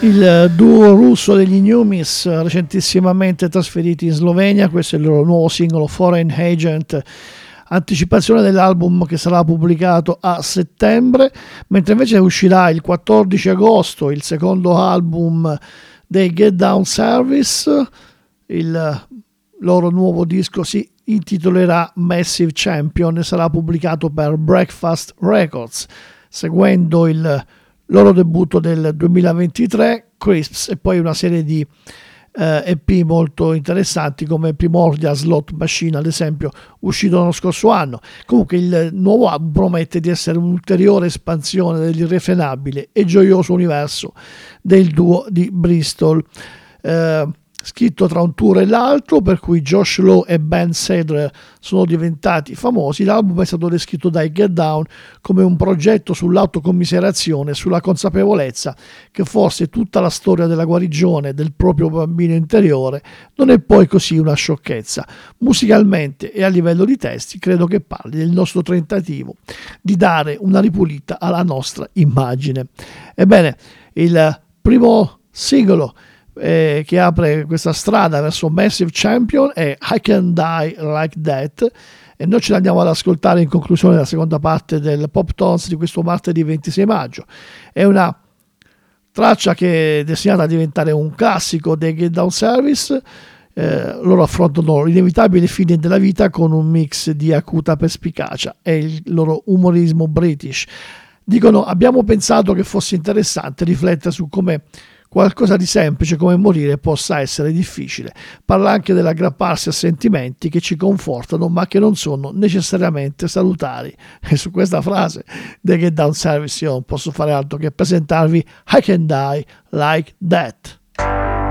Il duo russo degli Numis, recentissimamente trasferiti in Slovenia, questo è il loro nuovo singolo Foreign Agent, anticipazione dell'album che sarà pubblicato a settembre, mentre invece uscirà il 14 agosto il secondo album dei Get Down Service. Il loro nuovo disco si intitolerà Massive Champion e sarà pubblicato per Breakfast Records, seguendo il loro debutto del 2023, Crisps, e poi una serie di EP molto interessanti come Primordial Slot Machine, ad esempio, uscito l'anno scorso anno. Comunque il nuovo album promette di essere un'ulteriore espansione dell'irrefrenabile e gioioso universo del duo di Bristol, scritto tra un tour e l'altro, per cui Josh Lowe e Ben Sadler sono diventati famosi. L'album è stato descritto dai Get Down come un progetto sull'autocommiserazione, sulla consapevolezza che forse tutta la storia della guarigione del proprio bambino interiore non è poi così una sciocchezza. Musicalmente e a livello di testi credo che parli del nostro tentativo di dare una ripulita alla nostra immagine. Ebbene, il primo singolo che apre questa strada verso Massive Champion è I Can Die Like That, e noi ce l'andiamo ad ascoltare in conclusione della seconda parte del Pop Tones di questo martedì 26 maggio. È una traccia che è destinata a diventare un classico dei Get Down Service. Loro affrontano l'inevitabile fine della vita con un mix di acuta perspicacia e il loro umorismo british. Dicono: abbiamo pensato che fosse interessante riflettere su come qualcosa di semplice come morire possa essere difficile. Parla anche dell'aggrapparsi a sentimenti che ci confortano ma che non sono necessariamente salutari. E su questa frase dei Get Down Service io non posso fare altro che presentarvi I Can Die Like That.